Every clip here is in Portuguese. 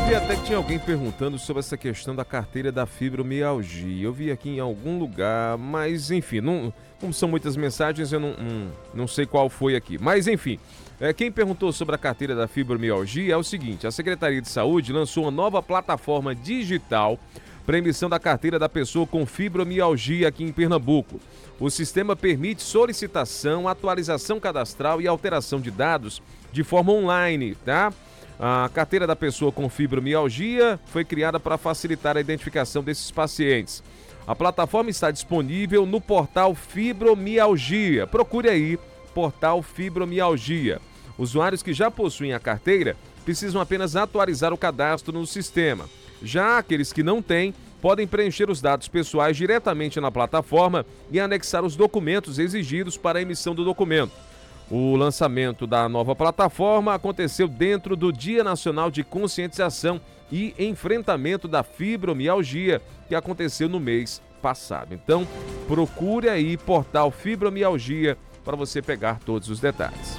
Eu vi até que tinha alguém perguntando sobre essa questão da carteira da fibromialgia. Eu vi aqui em algum lugar, mas enfim, como são muitas mensagens, eu não sei qual foi aqui. Mas enfim, quem perguntou sobre a carteira da fibromialgia é o seguinte: a Secretaria de Saúde lançou uma nova plataforma digital para emissão da carteira da pessoa com fibromialgia aqui em Pernambuco. O sistema permite solicitação, atualização cadastral e alteração de dados de forma online, tá? A carteira da pessoa com fibromialgia foi criada para facilitar a identificação desses pacientes. A plataforma está disponível no portal Fibromialgia. Procure aí, portal Fibromialgia. Usuários que já possuem a carteira precisam apenas atualizar o cadastro no sistema. Já aqueles que não têm, podem preencher os dados pessoais diretamente na plataforma e anexar os documentos exigidos para a emissão do documento. O lançamento da nova plataforma aconteceu dentro do Dia Nacional de Conscientização e Enfrentamento da Fibromialgia, que aconteceu no mês passado. Então, procure aí portal Fibromialgia para você pegar todos os detalhes.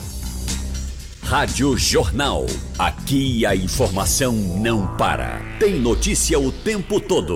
Rádio Jornal. Aqui a informação não para. Tem notícia o tempo todo.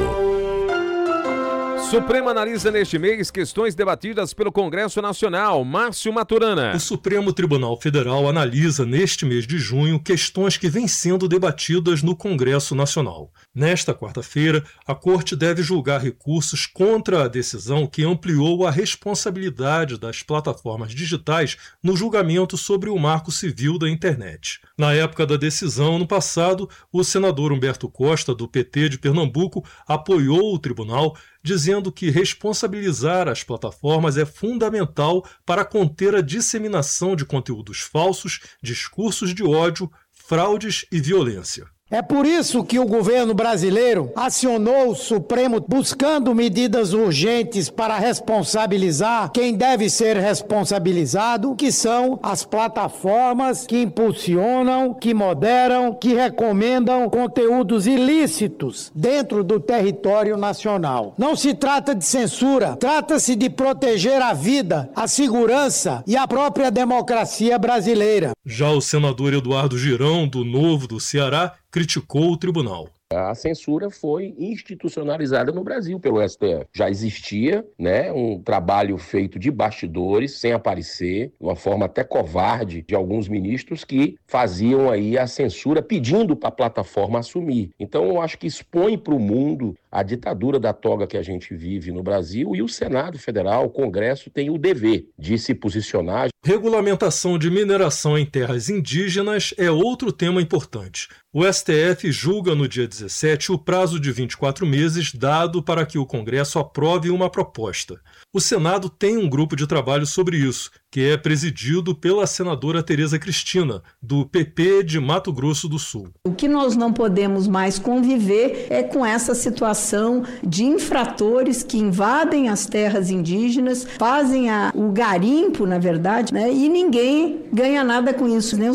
Supremo analisa neste mês questões debatidas pelo Congresso Nacional. Márcio Maturana. O Supremo Tribunal Federal analisa neste mês de junho questões que vêm sendo debatidas no Congresso Nacional. Nesta quarta-feira, a Corte deve julgar recursos contra a decisão que ampliou a responsabilidade das plataformas digitais no julgamento sobre o Marco Civil da Internet. Na época da decisão, no passado, o senador Humberto Costa, do PT de Pernambuco, apoiou o tribunal, dizendo que responsabilizar as plataformas é fundamental para conter a disseminação de conteúdos falsos, discursos de ódio, fraudes e violência. É por isso que o governo brasileiro acionou o Supremo buscando medidas urgentes para responsabilizar quem deve ser responsabilizado, que são as plataformas que impulsionam, que moderam, que recomendam conteúdos ilícitos dentro do território nacional. Não se trata de censura, trata-se de proteger a vida, a segurança e a própria democracia brasileira. Já o senador Eduardo Girão, do Novo do Ceará, criticou o tribunal. A censura foi institucionalizada no Brasil pelo STF. Já existia, um trabalho feito de bastidores, sem aparecer, de uma forma até covarde, de alguns ministros que faziam aí a censura pedindo para a plataforma assumir. Então eu acho que expõe para o mundo a ditadura da toga que a gente vive no Brasil, e o Senado Federal, o Congresso, tem o dever de se posicionar. Regulamentação de mineração em terras indígenas é outro tema importante. O STF julga no dia 17 o prazo de 24 meses dado para que o Congresso aprove uma proposta. O Senado tem um grupo de trabalho sobre isso, que é presidido pela senadora Tereza Cristina, do PP de Mato Grosso do Sul. O que nós não podemos mais conviver é com essa situação de infratores que invadem as terras indígenas, fazem o garimpo, na verdade, e ninguém ganha nada com isso,